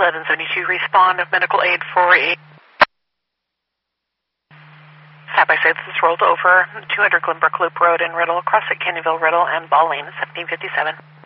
1172, respond of medical aid for a... Stop by say this is rolled over 200 Glenbrook Loop Road in Riddle, across at Canyonville, Riddle, and Ballane, 1757.